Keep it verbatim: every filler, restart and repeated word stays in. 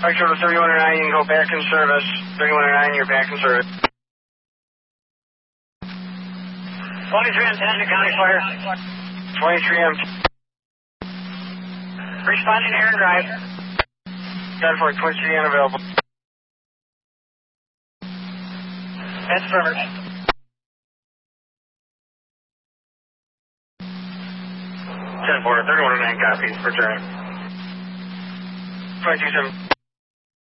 October thirty-one oh nine, you can go back in service. thirty-one oh nine, you're back in service. twenty-three M ten to County Fire. twenty-three M ten. Responding air and drive. ten four, twenty-three unavailable. That's perfect. ten four, thirty-one oh nine, copy. Return. twenty-two seven.